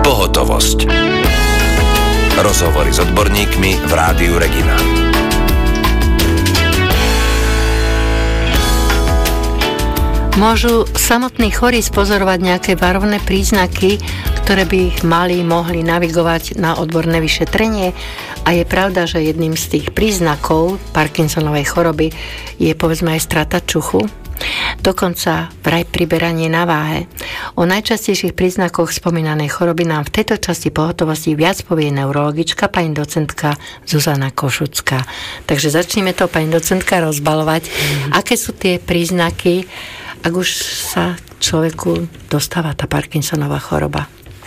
Pohotovosť. Rozhovory s odborníkmi v Rádiu Regina. Môžu samotní chorí spozorovať nejaké varovné príznaky, ktoré by ich mohli navigovať na odborné vyšetrenie. A je pravda, že jedným z tých príznakov Parkinsonovej choroby je povedzme aj strata čuchu. Dokonca vraj priberanie na váhe. O najčastejších príznakoch spomínanej choroby nám v tejto časti pohotovosti viac povie neurologička, pani docentka Zuzana Košucká. Takže začneme to, pani docentka, rozbalovať. Aké sú tie príznaky, ak už sa človeku dostáva tá Parkinsonova choroba?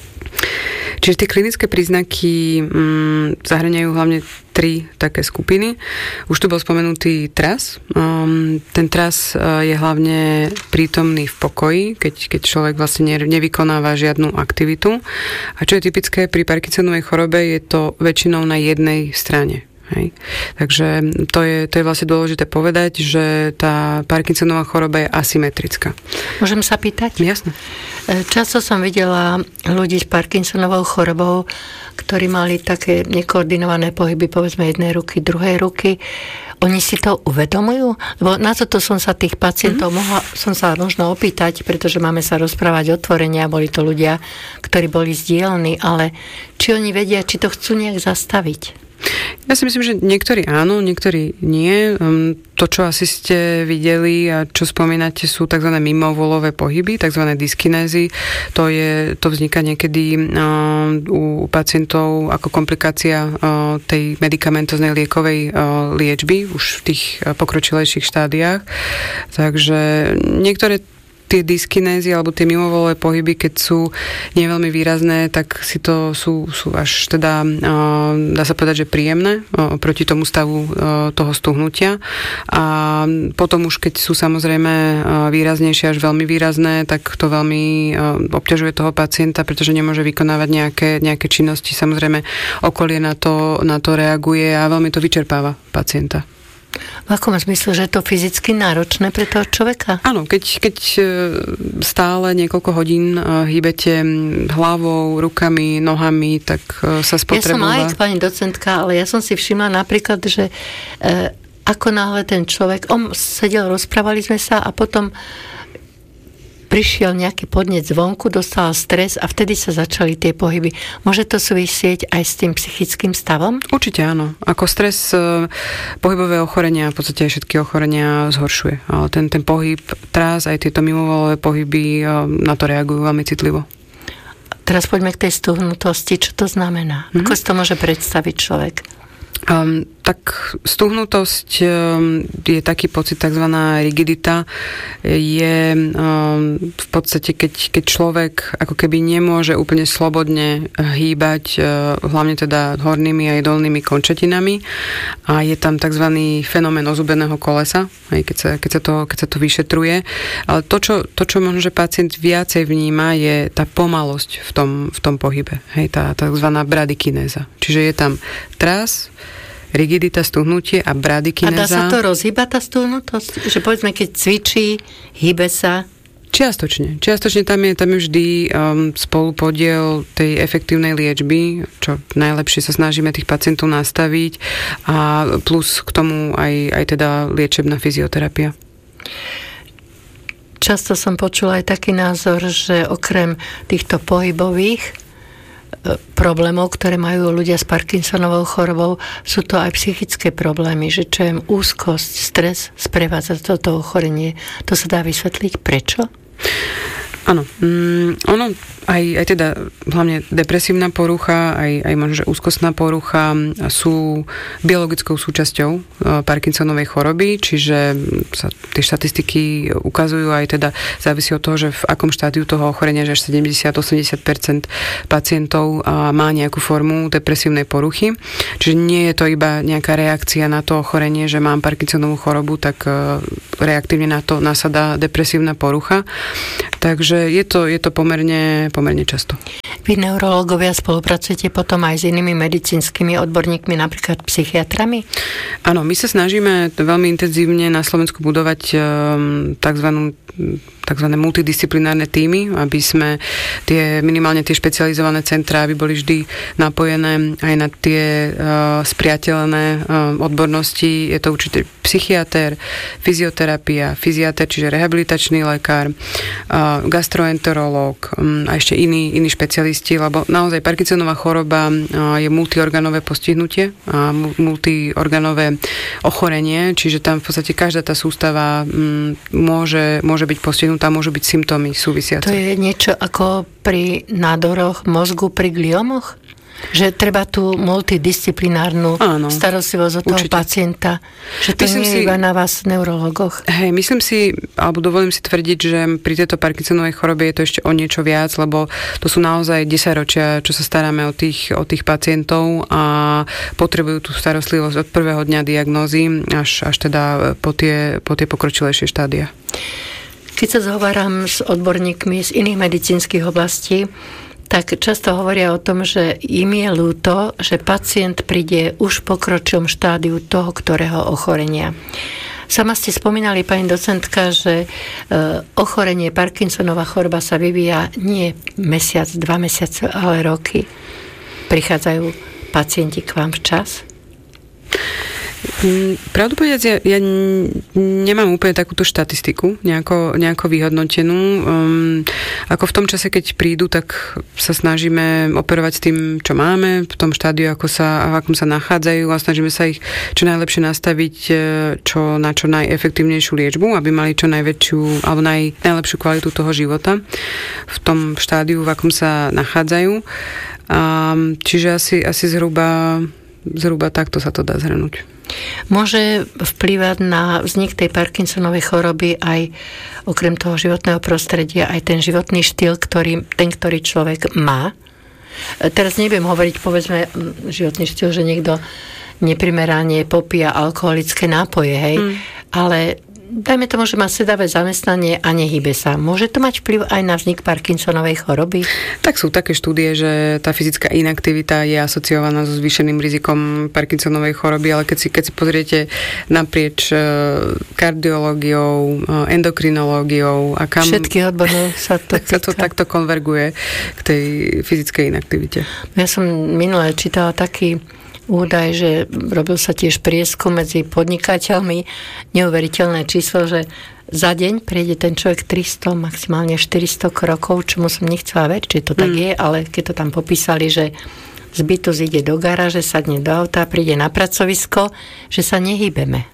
Čiže tie klinické príznaky zahŕňajú hlavne 3 také skupiny. Už tu bol spomenutý tras. Ten tras je hlavne prítomný v pokoji, keď človek vlastne nevykonáva žiadnu aktivitu. A čo je typické pri Parkinsonovej chorobe, je to väčšinou na jednej strane. Hej. Takže to je vlastne dôležité povedať, že tá Parkinsonová choroba je asymetrická. Môžem sa pýtať? Jasne. Často som videla ľudí s Parkinsonovou chorobou, ktorí mali také nekoordinované pohyby, povedzme jednej ruky, druhej ruky. Oni si to uvedomujú? Lebo na toto som sa tých pacientov mohla som sa možno opýtať, pretože máme sa rozprávať otvorene a boli to ľudia, ktorí boli zdieľaní, ale či oni vedia, či to chcú nejak zastaviť? Ja si myslím, že niektorí áno, niektorí nie. To, čo asi ste videli a čo spomínate, sú tzv. Mimovolové pohyby, tzv. Dyskinézy. To vzniká niekedy u pacientov ako komplikácia tej medikamentoznej liekovej liečby už v tých pokročilejších štádiách. Takže niektoré tie dyskinézy alebo tie mimovolové pohyby, keď sú neveľmi výrazné, tak si to sú až teda, dá sa povedať, že príjemné proti tomu stavu toho stuhnutia. A potom už, keď sú samozrejme výraznejšie až veľmi výrazné, tak to veľmi obťažuje toho pacienta, pretože nemôže vykonávať nejaké činnosti. Samozrejme, okolie na to reaguje a veľmi to vyčerpáva pacienta. V akom zmysle, že je to fyzicky náročné pre toho človeka? Áno, keď stále niekoľko hodín hýbete hlavou, rukami, nohami, tak sa spotrebuje. Ja som pani docentka, ale ja som si všimla napríklad, že ako náhle ten človek, on sedel, rozprávali sme sa a potom prišiel nejaký podnet zvonku, dostal stres a vtedy sa začali tie pohyby. Môže to súvisieť aj s tým psychickým stavom? Určite áno. Ako stres pohybové ochorenia, v podstate aj všetky ochorenia zhoršuje. Ale ten pohyb, tras, aj tieto mimovolové pohyby na to reagujú veľmi citlivo. Teraz poďme k tej stuhnutosti. Čo to znamená? Ako si to môže predstaviť človek? Tak stuhnutosť je taký pocit, takzvaná rigidita, je v podstate, keď človek ako keby nemôže úplne slobodne hýbať, hlavne teda hornými aj dolnými končetinami, a je tam takzvaný fenomén ozubeného kolesa, keď sa to vyšetruje. Ale to, čo možno, že pacient viacej vníma, je tá pomalosť v tom pohybe, tá takzvaná bradykinéza. Čiže je tam tras, rigidita, stuhnutie a bradykinéza. A dá sa to rozhýbať, tá stuhnutosť? Že povedzme, keď cvičí, hýbe sa? Čiastočne tam je vždy spolupodiel tej efektívnej liečby, čo najlepšie sa snažíme tých pacientov nastaviť, a plus k tomu aj teda liečebná fyzioterapia. Často som počula aj taký názor, že okrem týchto pohybových problémov, ktoré majú ľudia s Parkinsonovou chorobou, sú to aj psychické problémy, že čo je úzkosť, stres sprevádza toto ochorenie. To sa dá vysvetliť prečo? Áno. Ono aj teda hlavne depresívna porucha, aj možno, že úzkostná porucha sú biologickou súčasťou Parkinsonovej choroby, čiže sa tie štatistiky ukazujú, aj teda závisí od toho, že v akom štádiu toho ochorenia, že až 70-80% pacientov má nejakú formu depresívnej poruchy. Čiže nie je to iba nejaká reakcia na to ochorenie, že mám Parkinsonovú chorobu, tak reaktívne na to nasadá depresívna porucha. Takže je to pomerne často. Vy neurológovia spolupracujete potom aj s inými medicínskymi odborníkmi, napríklad psychiatrami? Áno, my sa snažíme veľmi intenzívne na Slovensku budovať takzvanú takzvané multidisciplinárne tímy, aby sme minimálne tie špecializované centrá, aby boli vždy napojené aj na tie spriateľné odbornosti. Je to určite psychiater, fyzioterapia, fyziater, čiže rehabilitačný lekár, gastroenterológ a ešte iní špecialisti, lebo naozaj Parkinsonová choroba je multiorganové postihnutie a multiorganové ochorenie, čiže tam v podstate každá tá sústava môže byť postihnutá, môžu byť symptómy súvisiace. To je niečo ako pri nádoroch mozgu, pri gliomoch? Že treba tú multidisciplinárnu starostlivosť od toho pacienta. Že to nie je iba na vás, neurologoch. Hej, myslím si, alebo dovolím si tvrdiť, že pri tejto Parkinsonovej chorobe je to ešte o niečo viac, lebo to sú naozaj 10 ročia, čo sa staráme o tých pacientov a potrebujú tú starostlivosť od prvého dňa diagnózy až teda po tie pokročilejšie štádia. Keď sa zhováram s odborníkmi z iných medicínskych oblastí, tak často hovoria o tom, že im je ľúto, že pacient príde už v pokročilom štádiu toho, ktorého ochorenia. Sama ste spomínali, pani docentka, že ochorenie Parkinsonova choroba sa vyvíja nie mesiac, 2 mesiace, ale roky. Prichádzajú pacienti k vám včas? Pravdu povedať, ja nemám úplne takúto štatistiku nejako vyhodnotenú. Ako v tom čase, keď prídu, tak sa snažíme operovať s tým, čo máme, v tom štádiu, v akom sa nachádzajú a snažíme sa ich čo najlepšie nastaviť na čo najefektívnejšiu liečbu, aby mali čo najväčšiu alebo najlepšiu kvalitu toho života v tom štádiu, v akom sa nachádzajú. Čiže asi zhruba takto sa to dá zhrnúť. Môže vplývať na vznik tej Parkinsonovej choroby aj okrem toho životného prostredia aj ten životný štýl, ktorý človek má? Teraz nebudem hovoriť, povedzme, životný štýl, že niekto neprimerane popíja alkoholické nápoje, hej? Ale dajme tomu, že má sedavé zamestnanie a nehybe sa. Môže to mať vplyv aj na vznik Parkinsonovej choroby? Tak sú také štúdie, že tá fyzická inaktivita je asociovaná so zvýšeným rizikom Parkinsonovej choroby, ale keď si pozriete naprieč kardiológiou, endokrinológiou a všetky odborné sa to takto konverguje k tej fyzickej inaktivite. Ja som minule čítala taký údaj, že robil sa tiež prieskum medzi podnikateľmi, neuveriteľné číslo, že za deň prejde ten človek 300, maximálne 400 krokov, čomu som nechcela veriť, či to tak je, ale keď to tam popísali, že z bytu ide do garáže, sadne do auta, príde na pracovisko, že sa nehýbeme.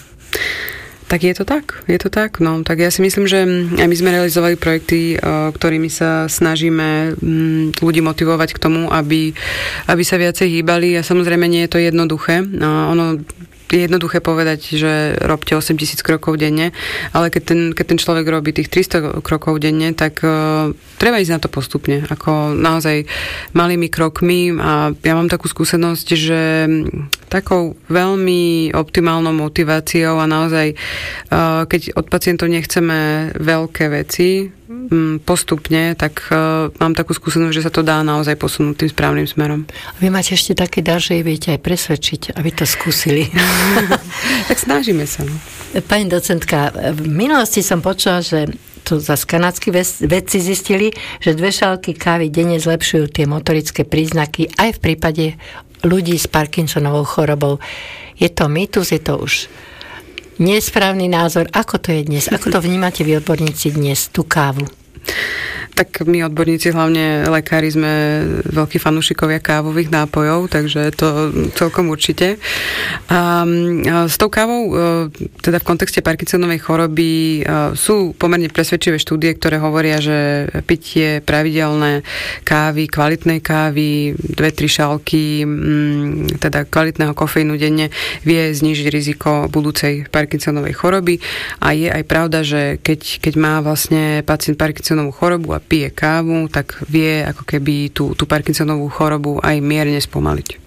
Tak je to tak. No, tak ja si myslím, že aj my sme realizovali projekty, ktorými sa snažíme ľudí motivovať k tomu, aby sa viacej hýbali a samozrejme nie je to jednoduché. Ono je jednoduché povedať, že robte 8000 krokov denne, ale keď ten človek robí tých 300 krokov denne, tak treba ísť na to postupne, ako naozaj malými krokmi a ja mám takú skúsenosť, že takou veľmi optimálnou motiváciou a naozaj, keď od pacientov nechceme veľké veci postupne, tak mám takú skúsenosť, že sa to dá naozaj posunúť tým správnym smerom. Vy máte ešte taký dar, že viete aj presvedčiť, aby to skúsili. Tak snažíme sa. No. Pani docentka, v minulosti som počula, že tu zase kanadskí vedci zistili, že 2 šálky kávy denne zlepšujú tie motorické príznaky aj v prípade ľudí s Parkinsonovou chorobou. Je to mýtus, je to už nesprávny názor. Ako to je dnes? Ako to vnímate vy odborníci dnes, tú kávu? Tak my odborníci, hlavne lekári, sme veľkí fanúšikovia kávových nápojov, takže to celkom určite. A s tou kávou, teda v kontexte Parkinsonovej choroby, sú pomerne presvedčivé štúdie, ktoré hovoria, že pitie pravidelné kávy, kvalitnej kávy, 2-3 šálky, teda kvalitného kofeínu denne vie znížiť riziko budúcej Parkinsonovej choroby. A je aj pravda, že keď má vlastne pacient Parkinsonovú chorobu a pije kávu, tak vie ako keby tú Parkinsonovú chorobu aj mierne spomaliť.